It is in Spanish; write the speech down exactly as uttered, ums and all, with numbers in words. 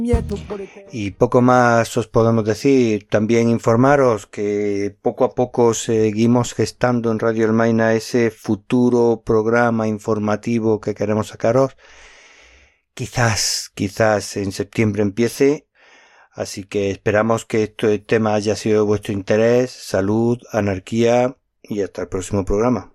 Y poco más os podemos decir. También informaros que poco a poco seguimos gestando en Radio El Maina ese futuro programa informativo que queremos sacaros. Quizás, quizás en septiembre empiece. Así que esperamos que este tema haya sido de vuestro interés. Salud, anarquía y hasta el próximo programa.